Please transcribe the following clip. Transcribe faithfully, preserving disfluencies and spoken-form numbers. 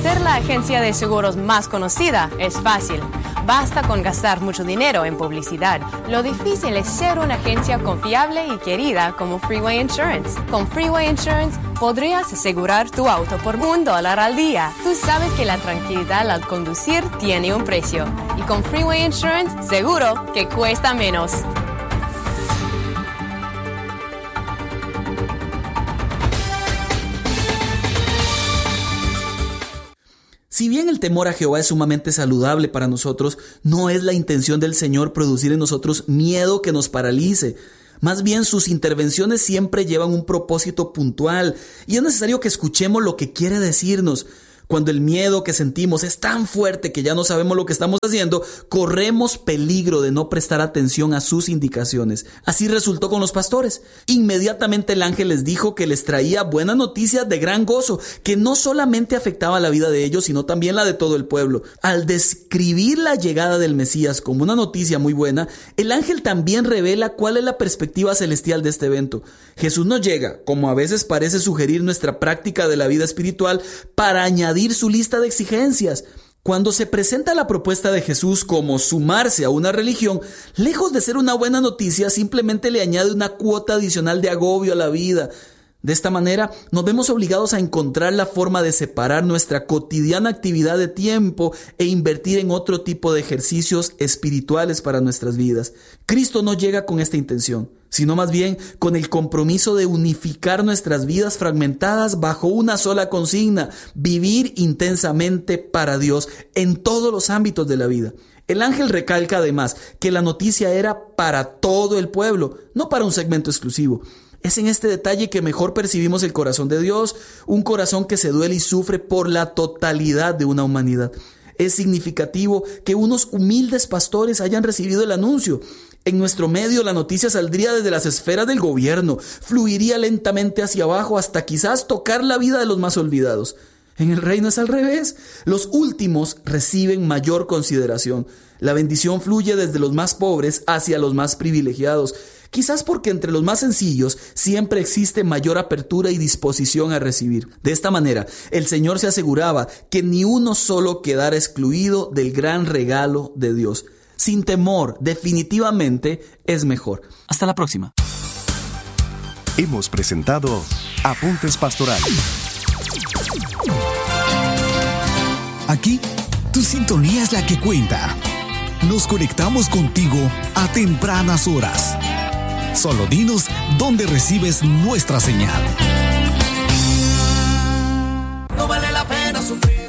Ser la agencia de seguros más conocida es fácil. Basta con gastar mucho dinero en publicidad. Lo difícil es ser una agencia confiable y querida como Freeway Insurance. Con Freeway Insurance podrías asegurar tu auto por un dólar al día. Tú sabes que la tranquilidad al conducir tiene un precio. Y con Freeway Insurance, seguro que cuesta menos. Si bien el temor a Jehová es sumamente saludable para nosotros, no es la intención del Señor producir en nosotros miedo que nos paralice. Más bien, sus intervenciones siempre llevan un propósito puntual y es necesario que escuchemos lo que quiere decirnos. Cuando el miedo que sentimos es tan fuerte que ya no sabemos lo que estamos haciendo, corremos peligro de no prestar atención a sus indicaciones. Así resultó con los pastores. Inmediatamente el ángel les dijo que les traía buenas noticias de gran gozo, que no solamente afectaba la vida de ellos, sino también la de todo el pueblo. Al describir la llegada del Mesías como una noticia muy buena, el ángel también revela cuál es la perspectiva celestial de este evento. Jesús no llega, como a veces parece sugerir nuestra práctica de la vida espiritual, para añadir su lista de exigencias. Cuando se presenta la propuesta de Jesús como sumarse a una religión, lejos de ser una buena noticia, simplemente le añade una cuota adicional de agobio a la vida. De esta manera, nos vemos obligados a encontrar la forma de separar nuestra cotidiana actividad de tiempo e invertir en otro tipo de ejercicios espirituales para nuestras vidas. Cristo no llega con esta intención, sino más bien con el compromiso de unificar nuestras vidas fragmentadas bajo una sola consigna: vivir intensamente para Dios en todos los ámbitos de la vida. El ángel recalca además que la noticia era para todo el pueblo, no para un segmento exclusivo. Es en este detalle que mejor percibimos el corazón de Dios, un corazón que se duele y sufre por la totalidad de una humanidad. Es significativo que unos humildes pastores hayan recibido el anuncio. En nuestro medio la noticia saldría desde las esferas del gobierno, fluiría lentamente hacia abajo hasta quizás tocar la vida de los más olvidados. En el reino es al revés. Los últimos reciben mayor consideración. La bendición fluye desde los más pobres hacia los más privilegiados. Quizás porque entre los más sencillos siempre existe mayor apertura y disposición a recibir. De esta manera, el Señor se aseguraba que ni uno solo quedara excluido del gran regalo de Dios. Sin temor, definitivamente es mejor. Hasta la próxima. Hemos presentado Apuntes Pastorales. Aquí, tu sintonía es la que cuenta. Nos conectamos contigo a tempranas horas. Solo dinos dónde recibes nuestra señal. No vale la pena sufrir.